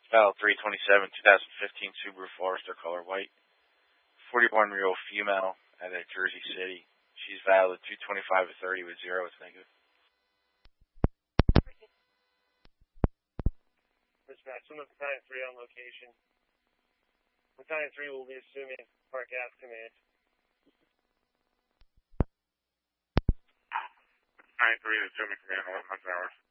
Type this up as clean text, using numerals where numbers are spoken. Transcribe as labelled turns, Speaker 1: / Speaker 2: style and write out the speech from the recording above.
Speaker 1: Valid 327, 2015 Subaru Forester, color white. 41-year-old female out of Jersey City. She's valid 225 of 30 with 0. It's negative.
Speaker 2: Dispatch, someone Battalion 3 on location. Battalion 3 will be assuming Park Ave command.
Speaker 3: Battalion 3 is assuming command 1100 hours.